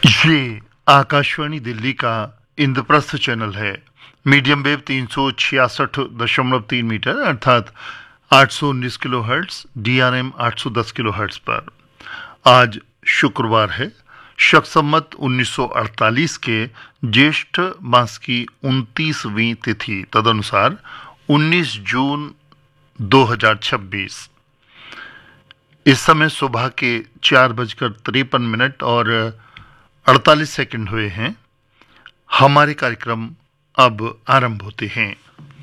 ये आकाशवाणी दिल्ली का इंद्रप्रस्थ चैनल है। मीडियम वेव 366.3 मीटर अर्थात 819 kilo hertz, DRM 810 kilo hertz पर। आज शुक्रवार है, शक संवत 1948 के ज्येष्ठ मास की 29वीं तिथि, तदनुसार 19 जून 2026। इस समय सुबह के 4:53 और 48 सेकंड हुए हैं। हमारे कार्यक्रम अब आरंभ होते हैं।